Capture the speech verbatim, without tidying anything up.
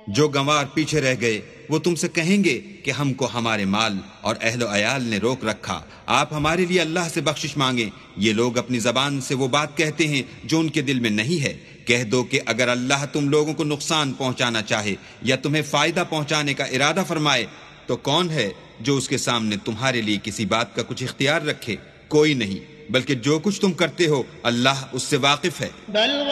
जो गंवार पीछे रह गए वो तुमसे कहेंगे कि हमको हमारे माल और अहलो अयाल ने रोक रखा, आप हमारे लिए अल्लाह से बख्शिश मांगे। ये लोग अपनी जबान से वो बात कहते हैं जो उनके दिल में नहीं है। कह दो कि अगर अल्लाह तुम लोगों को नुकसान पहुंचाना चाहे या तुम्हें फायदा पहुंचाने का इरादा फरमाए तो कौन है जो उसके सामने तुम्हारे लिए किसी बात का कुछ इख्तियार रखे? कोई नहीं, बल्कि जो कुछ तुम करते हो अल्लाह उससे वाकिफ है।